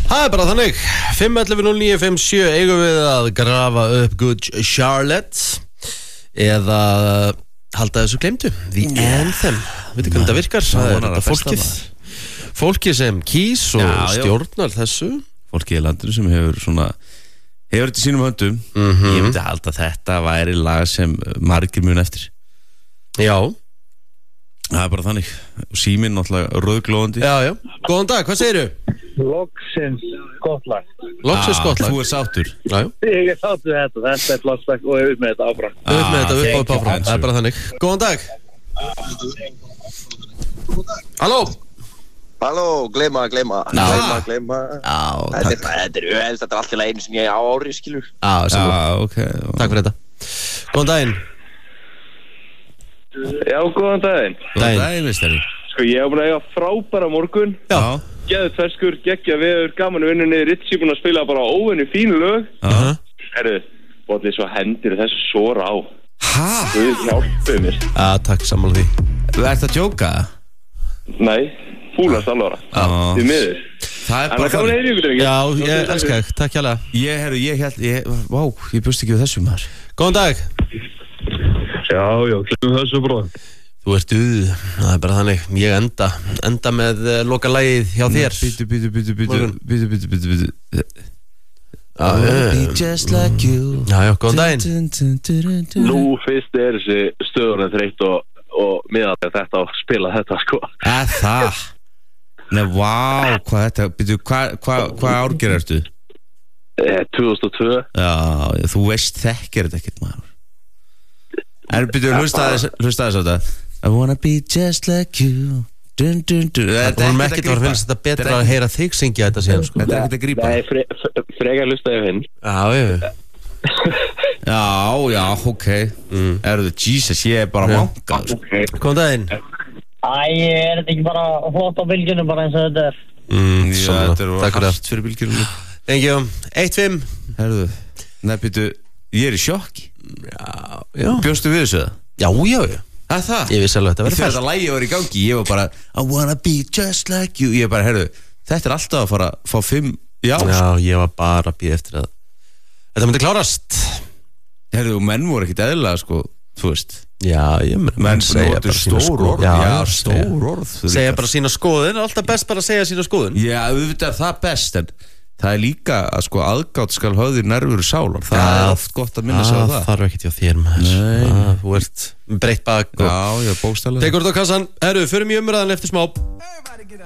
Það bara þannig 511-0957 eigum við að grafa upp Good Charlotte eða halda þessu gleymdu The Anthem, veitir hvernig þetta virkar? Það er þetta fólkið sem kýs og stjórnar þessu fólkið í landinu sem hefur þetta í sínum höndum. Ég myndi halda að þetta væri lag sem margir mun eftir. Já, það er bara þannig. Síminn náttúrulega rauðglóðandi. Já, góðan dag, hvað segirðu? Loksins gott lag. Loksins gott lag. Þú sáttur. Ég sáttur þetta er flott lag og upp með þetta áfram. Upp áfram, það er bara þannig. Góðan dag. Halló, gleyma. Já, Þetta er öðvist, þetta er alltaf einu sem ég á ári, skilur. Okay. Takk fyrir þetta. Góðan daginn. Já, góðan daginn. Góðan daginn, meistari. Sko, ég hef búin að eiga frábæra morgun. Já. Geðu ferskur, geggja veður, gaman að vinna niður. Ritchie búin að spila bara óvenju fínu lög. Herru, bóðið svo hendir þessu sora á. Þú hjálpuðu mér. Takk sammála því. Þú ert að djóka? Nei, fúlast alvara. Þið miður. Það er bara gaman að heyra ykkur, ekki? Já, ég elska þig, takk hérlega. Ég búst ekki við þessu maður. Góðan dag. Já, klukkum þessu bróð. Þú ert það er bara þannig. Ég enda með loka lagið hjá þér. Býtu. Be just like you. Já, góðan daginn. Nú fyrst er þessi stöðurinn þreytt og miðað þetta og spila þetta, sko. Það? Nei, vá, hvað þetta, býtu, hvað árger ertu? 2002. Já, þú veist þekkir þetta ekkert maður. Býtu, hlusta þess á þetta. I wanna be just like you. Dun. Það vorum ekkert að finnst þetta betra að heyra þig syngja þetta síðan, sko. Þetta er ekkert að grípa. Nei, frekar hlusta ég hinn. Já, ok. Jesus, ég er bara mankað. Góðan daginn. Er þetta ekki bara flott á bylgjunum bara eins og þetta er? Já, þetta er hart fyrir bylgjunum. Thank you. 1-5. Herðu, býtu, ég er í sjokki. Já. Bjóstu við þessu það? Já. Það er það? Ég vissi alveg þetta verið þegar þetta lagi var í gangi, ég var bara I wanna be just like you. Ég bara, herðu, þetta er alltaf að fara að fá 5 já. Já, ég var bara að bíða eftir að þetta myndi klárast. Herðu, og menn voru ekkit eðlilega, sko, þú veist. Já, ég menn segja bara stór orð. Já, stór orð. Segja bara sína skoðun, alltaf best bara að segja sína skoðun. Já, auðvitað er það best, en það er líka að sko aðgátt skal höfðir nærveru sálar. Það er oft gott að minna sig á það. Það þarf ekki til þér maður. Þú ert breytt bak. Já, bókstæðlega. Tekur þetta á kassan. Herru, förum í umræðan eftir smá.